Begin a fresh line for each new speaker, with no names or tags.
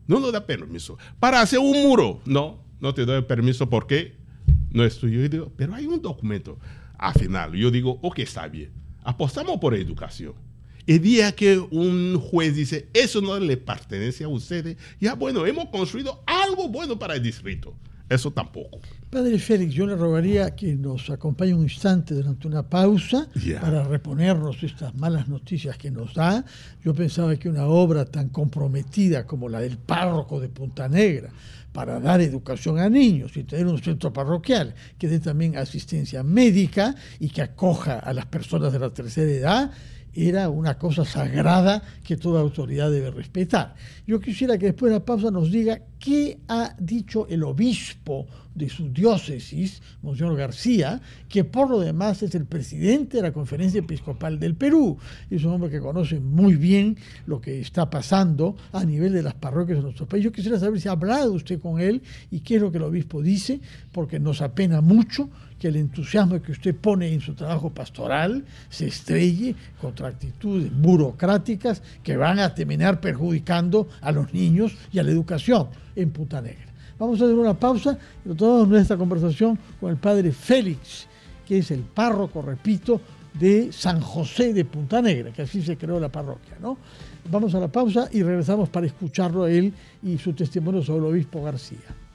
no nos da permiso. Para hacer un muro, no te doy permiso porque no estudio. Yo digo, pero hay un documento. Al final, yo digo, ok, está bien. Apostamos por educación. El día que un juez dice, eso no le pertenece a ustedes, ya bueno, hemos construido algo bueno para el distrito. Eso tampoco.
Padre Félix, yo le rogaría que nos acompañe un instante durante una pausa para reponernos estas malas noticias que nos da. Yo pensaba que una obra tan comprometida como la del párroco de Punta Negra, para dar educación a niños y tener un centro parroquial que dé también asistencia médica y que acoja a las personas de la tercera edad, era una cosa sagrada que toda autoridad debe respetar. Yo quisiera que después de la pausa nos diga qué ha dicho el obispo de su diócesis, Monseñor García, que por lo demás es el presidente de la Conferencia Episcopal del Perú. Es un hombre que conoce muy bien lo que está pasando a nivel de las parroquias de nuestro país. Yo quisiera saber si ha hablado usted con él y qué es lo que el obispo dice, porque nos apena mucho que el entusiasmo que usted pone en su trabajo pastoral se estrelle contra actitudes burocráticas que van a terminar perjudicando a los niños y a la educación en Punta Negra. Vamos a hacer una pausa y retomamos nuestra conversación con el padre Félix, que es el párroco, repito, de San José de Punta Negra, que así se creó la parroquia, ¿no? Vamos a la pausa y regresamos para escucharlo a él y su testimonio sobre el obispo García.